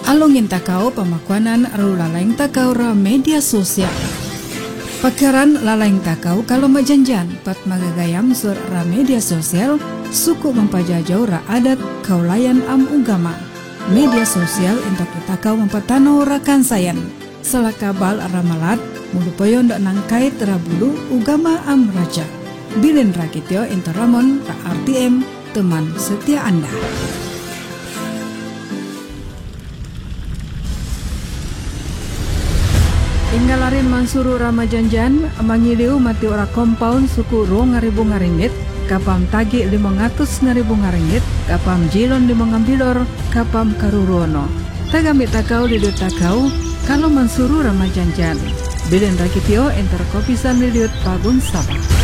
alongin takau pemakuanan aru lalaing takau ra media sosial. Pakaran lalaing takau kalau majanjan pat magagayam sur ra media sosial suku mempajajau ra adat kaulayan agama. Media sosial entok itakau mempatano rakan sayan. Salakabal ramalat mulu poyon dak nangkait rabulu ugama raja. Bilin Rakityo Interamon RTM teman setia Anda. Inggalarin mansuru ramajanjan mangiliu mati ora kompaun suku ro ngaribu ngaringgit kapam tagi 500 ngaribu ngaringgit kapam jilon 5 ngambilor kapam karurono tagamit takau lidu takau kalau mansuru ramajanjan. Bilin Rakityo Interkopisan Lidiut Pagun Sabah.